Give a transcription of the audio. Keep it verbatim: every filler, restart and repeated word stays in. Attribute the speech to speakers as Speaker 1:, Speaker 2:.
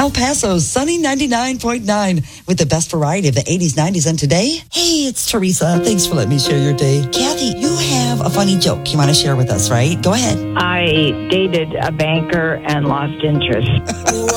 Speaker 1: El Paso's sunny ninety-nine point nine with the best variety of the eighties, nineties, and today. Hey, it's Teresa. Thanks for letting me share your day. Kathy, you have a funny joke you want to share with us, right? Go ahead.
Speaker 2: I dated a banker and lost interest.